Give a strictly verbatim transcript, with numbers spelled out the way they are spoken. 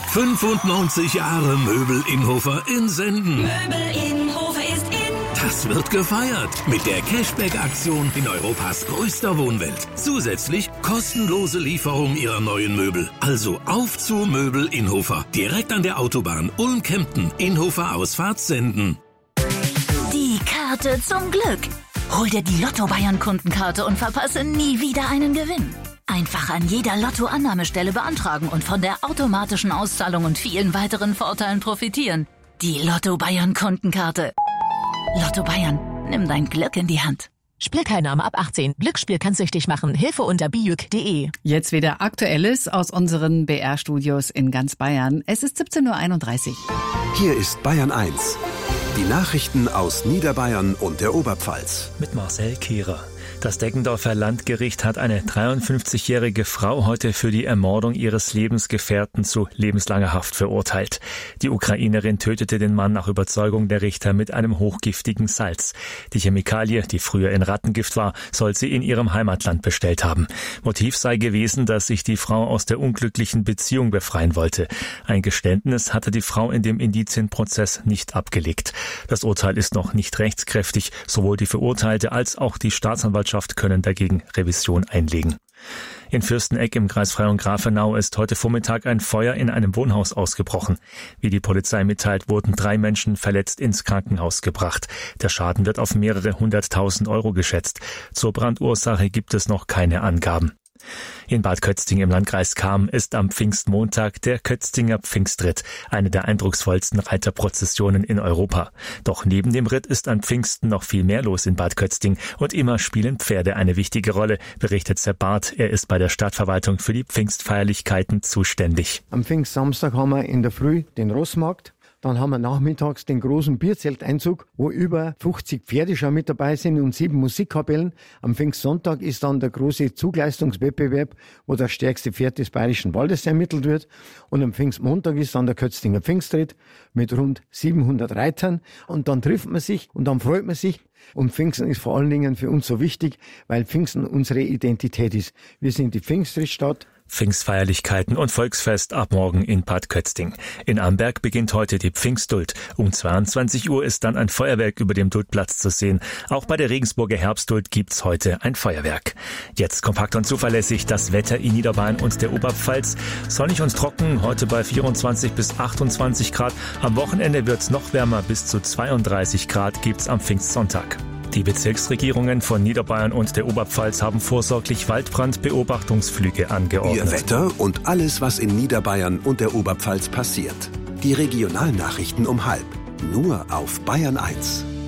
fünfundneunzig Jahre Möbel Innhofer in Senden. Möbel Innhofer ist in. Das wird gefeiert mit der Cashback-Aktion in Europas größter Wohnwelt. Zusätzlich kostenlose Lieferung Ihrer neuen Möbel. Also auf zu Möbel Innhofer. Direkt an der Autobahn Ulm-Kempten. Innhofer Ausfahrt Senden. Die Karte zum Glück. Hol dir die Lotto-Bayern-Kundenkarte und verpasse nie wieder einen Gewinn. Einfach an jeder Lotto-Annahmestelle beantragen und von der automatischen Auszahlung und vielen weiteren Vorteilen profitieren. Die Lotto-Bayern-Kundenkarte. Lotto Bayern, nimm dein Glück in die Hand. Spielteilnahme ab achtzehn. Glücksspiel kann süchtig machen. Hilfe unter bijuk punkt de. Jetzt wieder Aktuelles aus unseren B R-Studios in ganz Bayern. Es ist siebzehn Uhr einunddreißig. Hier ist Bayern eins. Die Nachrichten aus Niederbayern und der Oberpfalz. Mit Marcel Kehrer. Das Deggendorfer Landgericht hat eine dreiundfünfzigjährige Frau heute für die Ermordung ihres Lebensgefährten zu lebenslanger Haft verurteilt. Die Ukrainerin tötete den Mann nach Überzeugung der Richter mit einem hochgiftigen Salz. Die Chemikalie, die früher in Rattengift war, soll sie in ihrem Heimatland bestellt haben. Motiv sei gewesen, dass sich die Frau aus der unglücklichen Beziehung befreien wollte. Ein Geständnis hatte die Frau in dem Indizienprozess nicht abgelegt. Das Urteil ist noch nicht rechtskräftig. Sowohl die Verurteilte als auch die Staatsanwaltschaft können dagegen Revision einlegen. In Fürsteneck im Kreis Freyung-Grafenau ist heute Vormittag ein Feuer in einem Wohnhaus ausgebrochen. Wie die Polizei mitteilt, wurden drei Menschen verletzt ins Krankenhaus gebracht. Der Schaden wird auf mehrere hunderttausend Euro geschätzt. Zur Brandursache gibt es noch keine Angaben. In Bad Kötzting im Landkreis Cham ist am Pfingstmontag der Kötztinger Pfingstritt, eine der eindrucksvollsten Reiterprozessionen in Europa. Doch neben dem Ritt ist an Pfingsten noch viel mehr los in Bad Kötzting und immer spielen Pferde eine wichtige Rolle, berichtet Sepp Barth. Er ist bei der Stadtverwaltung für die Pfingstfeierlichkeiten zuständig. Am Pfingstsamstag haben wir in der Früh den Rossmarkt. Dann haben wir nachmittags den großen Bierzelteinzug, wo über fünfzig Pferde schon mit dabei sind und sieben Musikkapellen. Am Pfingstsonntag ist dann der große Zugleistungswettbewerb, wo das stärkste Pferd des Bayerischen Waldes ermittelt wird. Und am Pfingstmontag ist dann der Kötztinger Pfingstritt mit rund siebenhundert Reitern. Und dann trifft man sich und dann freut man sich. Und Pfingsten ist vor allen Dingen für uns so wichtig, weil Pfingsten unsere Identität ist. Wir sind die Pfingstrittstadt. Pfingstfeierlichkeiten und Volksfest ab morgen in Bad Kötzting. In Amberg beginnt heute die Pfingstduld. Um zweiundzwanzig Uhr ist dann ein Feuerwerk über dem Duldplatz zu sehen. Auch bei der Regensburger Herbstduld gibt's heute ein Feuerwerk. Jetzt kompakt und zuverlässig das Wetter in Niederbayern und der Oberpfalz. Sonnig und trocken, heute bei vierundzwanzig bis achtundzwanzig Grad. Am Wochenende wird's noch wärmer, bis zu zweiunddreißig Grad gibt's am Pfingstsonntag. Die Bezirksregierungen von Niederbayern und der Oberpfalz haben vorsorglich Waldbrandbeobachtungsflüge angeordnet. Ihr Wetter und alles, was in Niederbayern und der Oberpfalz passiert. Die Regionalnachrichten um halb. Nur auf Bayern eins.